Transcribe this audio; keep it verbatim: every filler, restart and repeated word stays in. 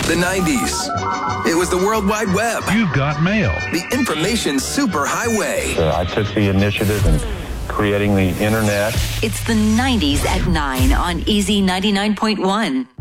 The nineties. It was the World Wide Web. You've got mail. The information superhighway. Uh, I took the initiative in creating the internet. It's the nineties at nine on Easy ninety-nine point one.